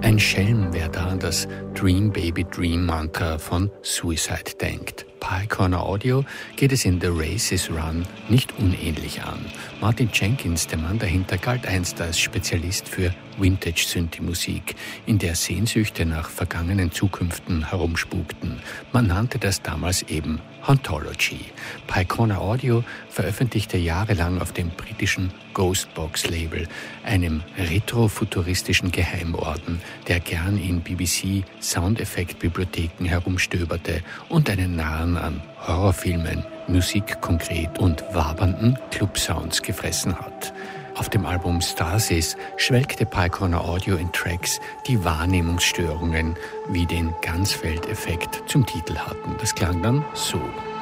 Ein Schelm, wer da an das Dream Baby Dream Mantra von Suicide denkt. Pye Corner Audio geht es in The Race is Run nicht unähnlich an. Martin Jenkins, der Mann dahinter, galt einst als Spezialist für Vintage-Synthi-Musik, in der Sehnsüchte nach vergangenen Zukünften herumspukten. Man nannte das damals eben Hauntology. Pye Corner Audio veröffentlichte jahrelang auf dem britischen Ghostbox-Label, einem retrofuturistischen Geheimorden, der gern in BBC-Soundeffektbibliotheken herumstöberte und einen Nahen an Horrorfilmen, Musik konkret und wabernden Club-Sounds gefressen hat. Auf dem Album Stasis schwelgte Pye Corner Audio in Tracks, die Wahrnehmungsstörungen wie den Ganzfeld-Effekt zum Titel hatten. Das klang dann so.